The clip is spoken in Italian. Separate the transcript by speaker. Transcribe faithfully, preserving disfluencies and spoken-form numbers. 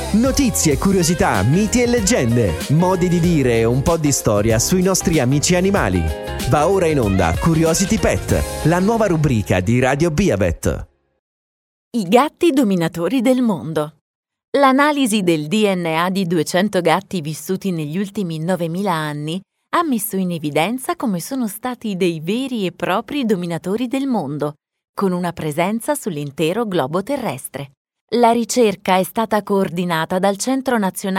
Speaker 1: Notizie, curiosità, miti e leggende, modi di dire e un po' di storia sui nostri amici animali. Va ora in onda Curiosity Pet, la nuova rubrica di Radio Beavet.
Speaker 2: I gatti dominatori del mondo. L'analisi del D N A di duecento gatti vissuti negli ultimi novemila anni ha messo in evidenza come sono stati dei veri e propri dominatori del mondo, con una presenza sull'intero globo terrestre. La ricerca è stata coordinata dal Centro Nazionale